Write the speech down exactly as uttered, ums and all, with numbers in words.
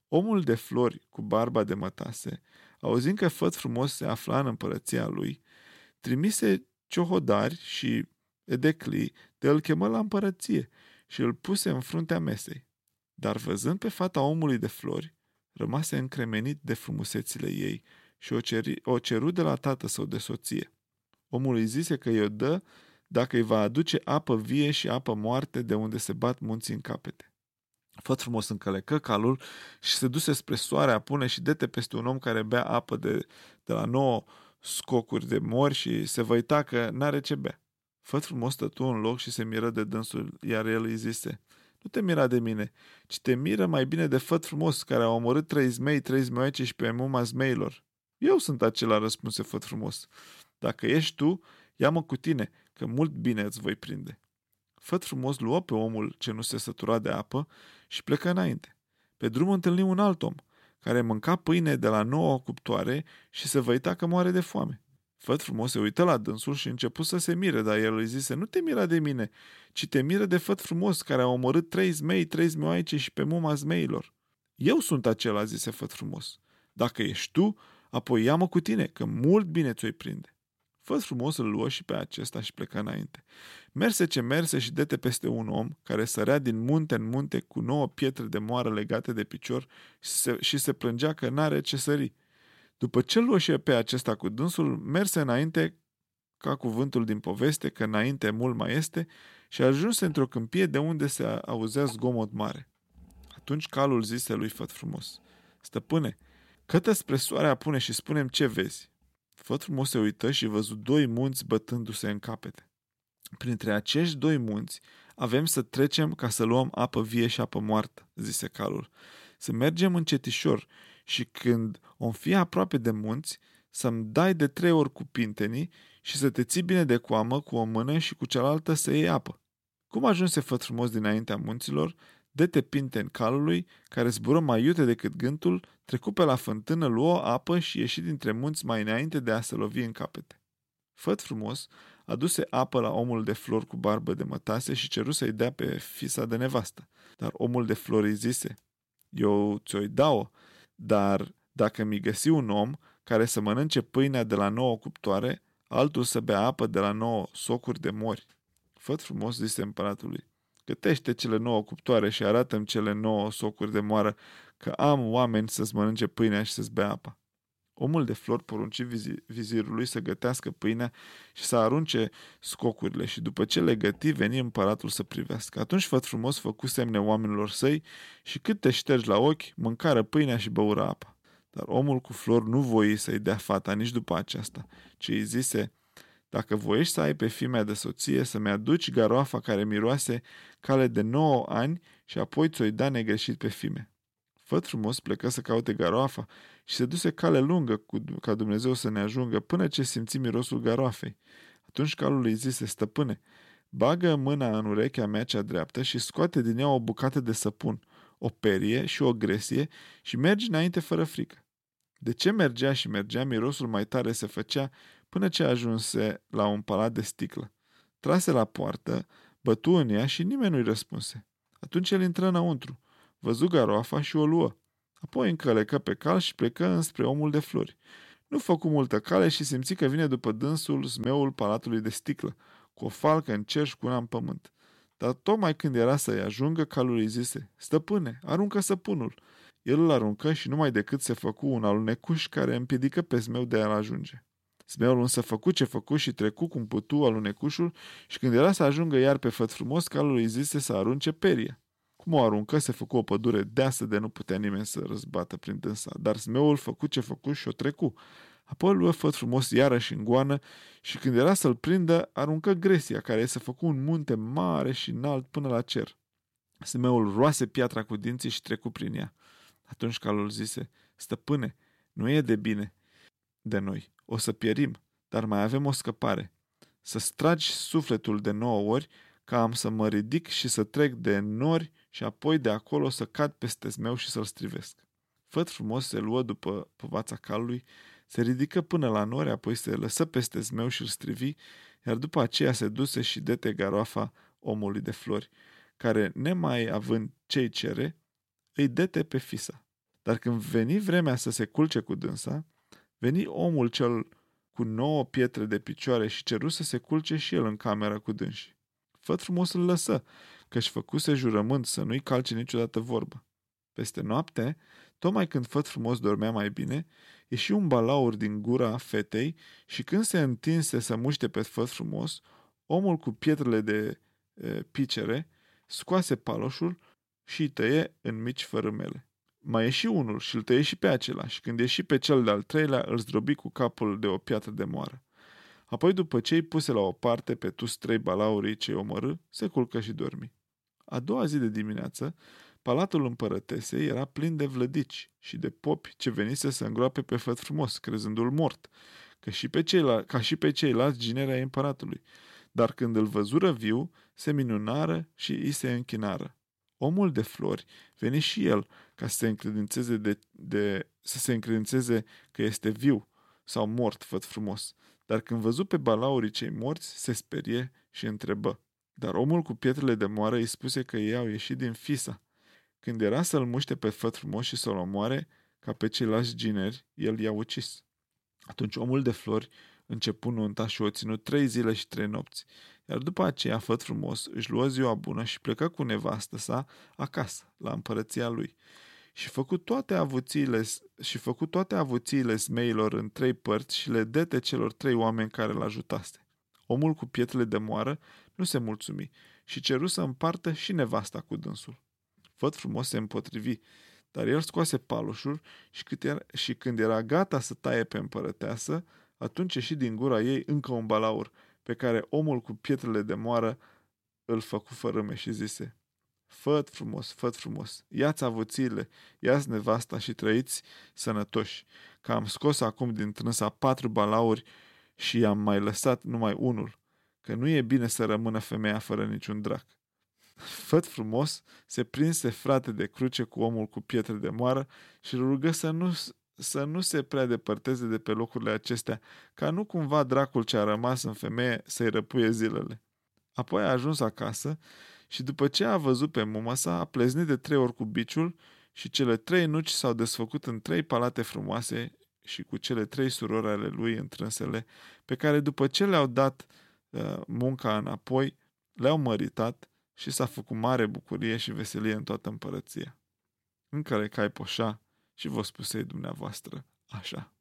Omul de flori cu barba de mătase, auzind că făt frumos se afla în împărăția lui, trimise ciohodari și edeclii de îl chemă la împărăție și îl puse în fruntea mesei. Dar văzând pe fata omului de flori, rămase încremenit de frumusețile ei și o, ceri, o ceru de la tată său de soție. Omul îi zise că i-o dă dacă îi va aduce apă vie și apă moarte de unde se bat munții în capete. Făt frumos încălecă calul și se duse spre soare apune și dete peste un om care bea apă de, de la nouă scocuri de mori și se văita că n-are ce bea. Făt frumos stătu în loc și se miră de dânsul, iar el îi zise: nu te mira de mine, ci te miră mai bine de făt frumos, care a omorât trei zmei, trei zmeoaice și pe muma zmeilor. Eu sunt acela, răspunse făt frumos. Dacă ești tu, ia-mă cu tine, că mult bine îți voi prinde. Făt frumos luă pe omul ce nu se sătura de apă și plecă înainte. Pe drum întâlni un alt om, care mânca pâine de la nouă cuptoare și se văita că moare de foame. Făt frumos se uită la dânsul și începu să se mire, dar el îi zise: nu te mira de mine, ci te miră de făt frumos, care a omorât trei zmei, trei zmeoaice și pe muma zmeilor. Eu sunt acela, zise făt frumos. Dacă ești tu, apoi ia-mă cu tine, că mult bine ți-o prinde. Făt frumos îl luă și pe acesta și plecă înainte. Merse ce merse și dete peste un om care sărea din munte în munte cu nouă pietre de moară legate de picior și se, și se plângea că n-are ce sări. După ce luă și pe acesta cu dânsul, merse înainte ca cuvântul din poveste, că înainte mult mai este, și ajunse într-o câmpie de unde se auzea zgomot mare. Atunci calul zise lui Făt frumos: stăpâne, cătă spre soare apune și spune-mi ce vezi. Făt frumos se uită și văzu doi munți bătându-se în capete. Printre acești doi munți avem să trecem ca să luăm apă vie și apă moartă, zise calul. Să mergem încetișor și când om fi aproape de munți, să-mi dai de trei ori cu pintenii și să te ții bine de coamă cu o mână și cu cealaltă să iei apă. Cum ajunse Făt frumos dinaintea munților, dete pinteni calului, care zbură mai iute decât gântul, trecu pe la fântână, luă apă și ieși dintre munți mai înainte de a se lovi în capete. Făt frumos aduse apă la omul de flori cu barbă de mătase și ceru să-i dea pe fisa de nevastă. Dar omul de flori îi zise: eu ți-o-i dau, dar dacă mi găsi un om care să mănânce pâinea de la nouă cuptoare, altul să bea apă de la nouă socuri de mori. Făt frumos zise împăratului: gătește cele nouă cuptoare și arată-mi cele nouă socuri de moară, că am oameni să-ți mănânce pâinea și să-ți bea apa. Omul de flori porunci vizirului să gătească pâinea și să arunce scocurile și după ce le găti, veni împăratul să privească. Atunci Făt frumos făcu semne oamenilor săi și cât te ștergi la ochi, mâncară pâinea și băură apa. Dar omul cu flori nu voi să-i dea fata nici după aceasta, ci îi zise: dacă voiești să ai pe fimea de soție, să-mi aduci garoafa care miroase cale de nouă ani și apoi ți-o-i da negreșit pe fime. Făt frumos plecă să caute garoafa și se duse cale lungă cu, ca Dumnezeu să ne ajungă până ce simți mirosul garoafei. Atunci calul îi zise: stăpâne, bagă mâna în urechea mea cea dreaptă și scoate din ea o bucată de săpun, o perie și o gresie și mergi înainte fără frică. De ce mergea și mergea, mirosul mai tare se făcea până ce ajunse la un palat de sticlă. Trase la poartă, bătu în ea și nimeni nu-i răspunse. Atunci el intră înăuntru, văzu garoafa și o luă. Apoi încălecă pe cal și plecă înspre omul de flori. Nu făcu multă cale și simți că vine după dânsul zmeul palatului de sticlă, cu o falcă în cer și cu una în pământ. Dar tocmai când era să-i ajungă, calul îi zise: stăpâne, aruncă săpunul. El îl aruncă și numai decât se făcu un alunecuș care împiedică pe zmeu de a-l ajunge. Zmeul însă făcu ce făcu și trecu cum putu alunecușul și când era să ajungă iar pe Făt frumos, calul îi zise să arunce peria. Cum o aruncă, se făcu o pădure deasă de nu putea nimeni să răzbată prin dânsa, dar zmeul făcu ce făcu și o trecu. Apoi luă Făt frumos iarăși în goană și când era să-l prindă, aruncă gresia, care se făcu un munte mare și înalt până la cer. Zmeul roase piatra cu dinții și trecu prin ea. Atunci calul zise: stăpâne, nu e de bine de noi, o să pierim, dar mai avem o scăpare. Să-ți tragi sufletul de nouă ori, ca am să mă ridic și să trec de nori și apoi de acolo să cad peste zmeu și să-l strivesc. Făt frumos se luă după povața calului, se ridică până la nori, apoi se lăsă peste zmeu și îl strivi, iar după aceea se duse și dete garoafa omului de flori, care, nemai având ce-i cere, îi dete pe fisa. Dar când veni vremea să se culce cu dânsa, veni omul cel cu nouă pietre de picioare și ceru să se culce și el în cameră cu dânsii. Făt frumos îl lăsă, că-și făcuse jurământ să nu-i calce niciodată vorbă. Peste noapte, tocmai când Făt frumos dormea mai bine, ieși un balaur din gura fetei și când se întinse să muște pe Făt frumos, omul cu pietrele de e, picere scoase paloșul și îi tăie în mici fărâmele. Mai ieși unul și îl tăie și pe acela și când ieși pe cel de-al treilea îl zdrobi cu capul de o piatră de moară. Apoi, după ce îi puse la o parte pe tus trei balaurii ce-i omorâ, se culcă și dormi. A doua zi de dimineață, palatul împărătesei era plin de vlădici și de popi ce venise să îngroape pe Făt frumos, crezându-l mort, că și pe ceilalți, ca și pe ceilalți gineri ai împăratului. Dar când îl văzură viu, se minunară și îi se închinară. Omul de flori veni și el ca să se încredințeze, de, de, să se încredințeze că este viu sau mort Făt frumos. Dar când văzu pe balaurii cei morți, se sperie și întrebă. Dar omul cu pietrele de moară îi spuse că ei au ieșit din Fisa. Când era să-l muște pe Făt frumos și să-l omoare, ca pe ceilalți gineri, el i-a ucis. Atunci omul de flori începu nunta și o ținut trei zile și trei nopți. Iar după aceea, Făt frumos își luă ziua bună și plecă cu nevastă sa acasă, la împărăția lui. Și făcu toate avuțiile, și făcu toate avuțiile smeilor în trei părți și le dete celor trei oameni care l-ajutase. Omul cu pietrele de moară nu se mulțumi și ceru să împartă și nevasta cu dânsul. Făt frumos se împotrivi, dar el scoase paloșul și, era, și când era gata să taie pe împărăteasă, atunci ieși din gura ei încă un balaur, pe care omul cu pietrele de moară îl făcu fărâme și zise: Făt frumos, Făt frumos, ia-ți avuțiile, ia-ți nevasta și trăiți sănătoși, că am scos acum din trânsa patru balauri și i-am mai lăsat numai unul, că nu e bine să rămână femeia fără niciun drac. Făt frumos se prinse frate de cruce cu omul cu pietre de moară și îl rugă să nu, să nu se prea depărteze de pe locurile acestea, ca nu cumva dracul ce a rămas în femeie să-i răpuie zilele. Apoi a ajuns acasă și după ce a văzut pe muma sa, a pleznit de trei ori cu biciul și cele trei nuci s-au desfăcut în trei palate frumoase și cu cele trei surori ale lui întrânsele, pe care după ce le-au dat uh, munca înapoi, le-au măritat și s-a făcut mare bucurie și veselie în toată împărăția. Încă le cai poșa și vă spusei dumneavoastră așa.